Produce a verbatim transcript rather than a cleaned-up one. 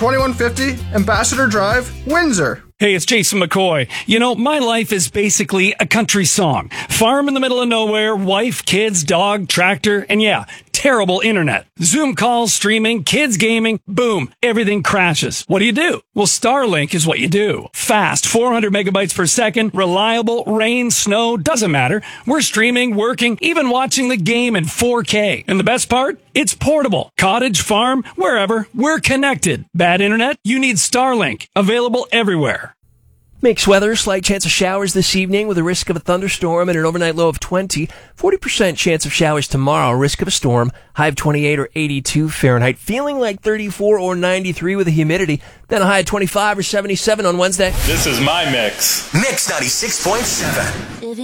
twenty-one fifty Ambassador Drive, Windsor. Hey, it's Jason McCoy. You know, my life is basically a country song. Farm in the middle of nowhere, wife, kids, dog, tractor, and yeah, terrible internet. Zoom calls, streaming, kids gaming, boom, everything crashes. What do you do? Well, Starlink is what you do. Fast, four hundred megabytes per second, reliable, rain, snow, doesn't matter. We're streaming, working, even watching the game in four K. And the best part? It's portable. Cottage, farm, wherever, we're connected. Bad internet? You need Starlink. Available everywhere. Mixed weather, slight chance of showers this evening with a risk of a thunderstorm and an overnight low of twenty. forty percent chance of showers tomorrow, risk of a storm, high of twenty-eight or eighty-two Fahrenheit. Feeling like thirty-four or ninety-three with the humidity. Then a high of twenty-five or seventy-seven on Wednesday. This is my mix. Mix ninety-six point seven.